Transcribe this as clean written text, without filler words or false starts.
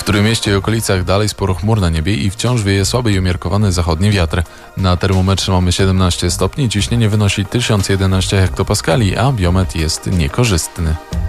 Trójmieście i okolicach dalej sporo chmur na niebie i wciąż wieje słaby i umiarkowany zachodni wiatr. Na termometrze mamy 17 stopni, ciśnienie wynosi 1011 hektopaskali, a biometr jest niekorzystny.